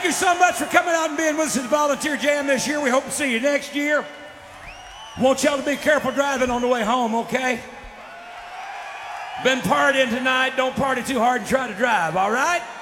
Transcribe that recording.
you so much for coming out and being with us at the Volunteer Jam this year. We hope to see you next year. Want y'all to be careful driving on the way home, okay? Been partying tonight. Don't party too hard and try to drive, all right?